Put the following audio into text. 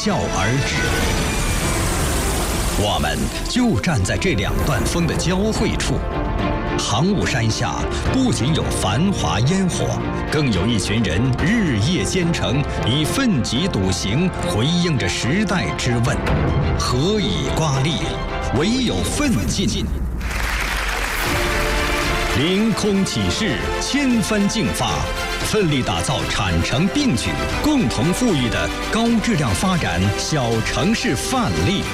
啸而止。我们就站在这两段风的交汇处。航雾山下不仅有繁华烟火，更有一群人日夜兼程，以奋楫笃行回应着时代之问：何以刮砺？唯有奋进。凌空起势，千帆竞发，奋力打造产城并举、共同富裕的高质量发展小城市范例。